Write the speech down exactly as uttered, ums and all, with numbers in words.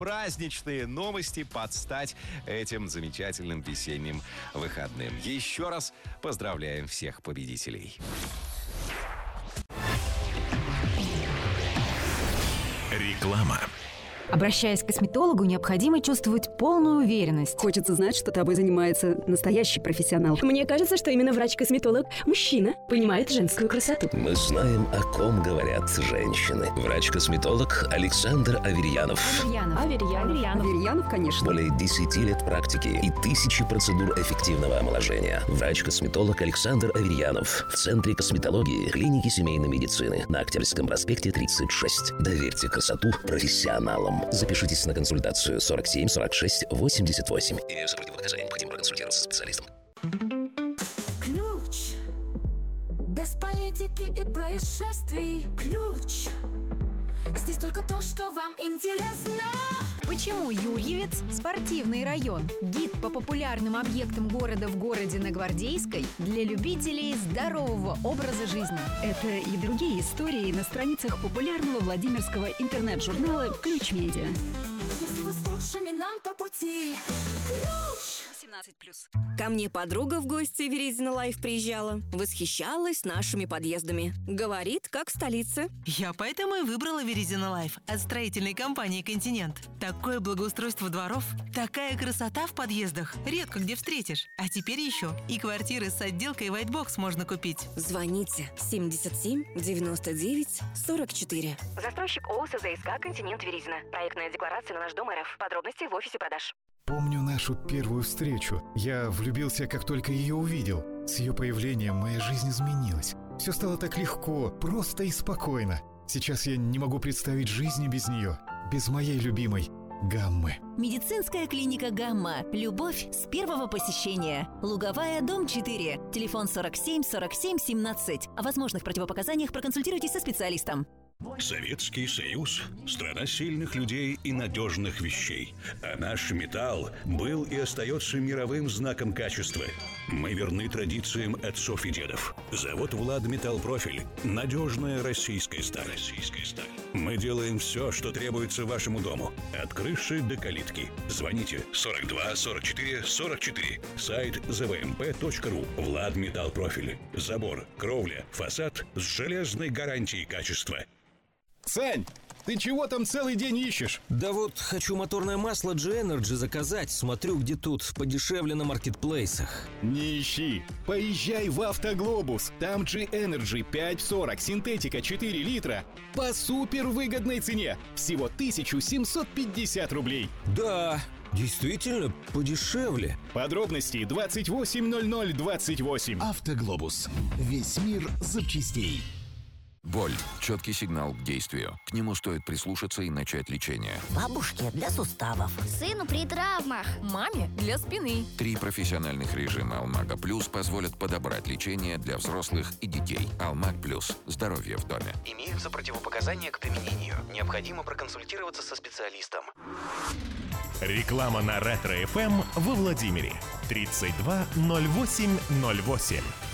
Праздничные новости под стать этим замечательным весенним выходным. Еще раз поздравляем всех победителей. Реклама. Обращаясь к косметологу, необходимо чувствовать полную уверенность. Хочется знать, что тобой занимается настоящий профессионал. Мне кажется, что именно врач-косметолог, мужчина, понимает женскую красоту. Мы знаем, о ком говорят женщины. Врач-косметолог Александр Аверьянов. Аверьянов. Аверьянов. Аверьянов. Аверьянов, конечно. Более десяти лет практики и тысячи процедур эффективного омоложения. Врач-косметолог Александр Аверьянов. В Центре косметологии клиники семейной медицины на Октябрьском проспекте тридцать шесть. Доверьте красоту профессионалам. Запишитесь на консультацию сорок семь сорок шесть восемьдесят восемь. Имеются противопоказания, необходимо проконсультироваться с специалистом. Ключ. Без политики и происшествий. Ключ. Здесь только то, что вам интересно. Почему Юрьевец – спортивный район? Гид по популярным объектам города в городе на Гвардейской для любителей здорового образа жизни. Это и другие истории на страницах популярного владимирского интернет-журнала «Ключ Медиа». Если вы с лучшими нам по пути. Ключ. семнадцать плюс. Ко мне подруга в гости в Веризино Лайф приезжала. Восхищалась нашими подъездами. Говорит, как в столице. Я поэтому и выбрала Веризино Лайф от строительной компании «Континент». Такое благоустройство дворов, такая красота в подъездах. Редко где встретишь. А теперь еще и квартиры с отделкой White Box можно купить. Звоните семьдесят семь девяносто девять сорок четыре. Застройщик ООО СЗСК «Континент Веризино». Проектная декларация на наш дом РФ. Подробности в офисе продаж. Помню нашу первую встречу. Я влюбился, как только ее увидел. С ее появлением моя жизнь изменилась. Все стало так легко, просто и спокойно. Сейчас я не могу представить жизни без нее, без моей любимой Гаммы. Медицинская клиника «Гамма». Любовь с первого посещения. Луговая, дом четыре. Телефон сорок семь сорок семь семнадцать. О возможных противопоказаниях проконсультируйтесь со специалистом. Советский Союз – страна сильных людей и надежных вещей. А наш металл был и остается мировым знаком качества. Мы верны традициям отцов и дедов. Завод «Владметаллпрофиль» – надежная российская сталь. Российская сталь. Мы делаем все, что требуется вашему дому. От крыши до калитки. Звоните сорок два сорок четыре сорок четыре. Сайт зэ вэ эм пэ точка ру. «Владметаллпрофиль». Забор, кровля, фасад с железной гарантией качества. Сань, ты чего там целый день ищешь? Да вот, хочу моторное масло G-Energy заказать. Смотрю, где тут подешевле на маркетплейсах. Не ищи. Поезжай в Автоглобус. Там G-Energy пять сорок, синтетика четыре литра по супер выгодной цене. Всего тысяча семьсот пятьдесят рублей. Да, действительно, подешевле. Подробности двадцать восемь ноль ноль двадцать восемь. Автоглобус. Весь мир запчастей. Боль. Четкий сигнал к действию. К нему стоит прислушаться и начать лечение. Бабушке для суставов. Сыну при травмах. Маме для спины. Три профессиональных режима Алмага Плюс позволят подобрать лечение для взрослых и детей. Алмаг Плюс. Здоровье в доме. Имеются противопоказания к применению. Необходимо проконсультироваться со специалистом. Реклама на Ретро-эф эм во Владимире. тридцать два ноль восемь ноль восемь.